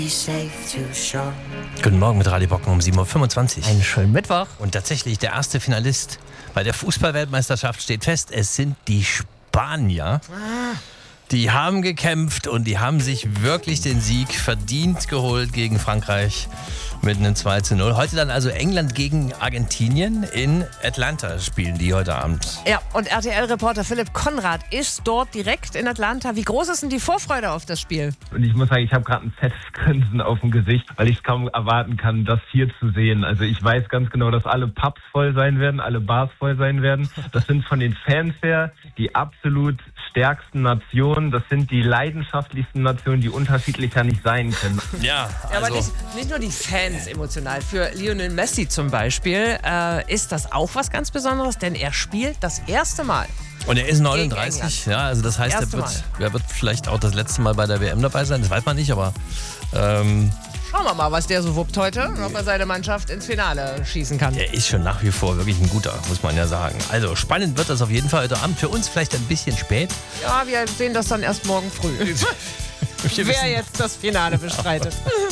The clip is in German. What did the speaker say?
Guten Morgen mit Radio Bocken um 7.25 Uhr. Einen schönen Mittwoch. Und tatsächlich der erste Finalist bei der Fußball-Weltmeisterschaft steht fest. Es sind die Spanier. Die haben gekämpft und die haben sich wirklich den Sieg verdient geholt gegen Frankreich mit einem 2:0. Heute dann also England gegen Argentinien. In Atlanta spielen die heute Abend. Ja, und RTL-Reporter Philipp Konrad ist dort direkt in Atlanta. Wie groß ist denn die Vorfreude auf das Spiel? Und ich muss sagen, ich habe gerade ein fettes Grinsen auf dem Gesicht, weil ich es kaum erwarten kann, das hier zu sehen. Also ich weiß ganz genau, dass alle Pubs voll sein werden, alle Bars voll sein werden. Das sind von den Fans her die absolut stärksten Nationen. Das sind die leidenschaftlichsten Nationen, die unterschiedlicher nicht sein können. Ja, aber nicht nur die Fans emotional. Für Lionel Messi zum Beispiel ist das auch was ganz Besonderes, denn er spielt das erste Mal. Und er ist 39, ja, also das heißt, er wird vielleicht auch das letzte Mal bei der WM dabei sein, das weiß man nicht, aber schauen wir mal, was der so wuppt heute, ob er seine Mannschaft ins Finale schießen kann. Der ist schon nach wie vor wirklich ein guter, muss man ja sagen. Also spannend wird das auf jeden Fall heute Abend. Für uns vielleicht ein bisschen spät. Ja, wir sehen das dann erst morgen früh. Wer jetzt das Finale bestreitet.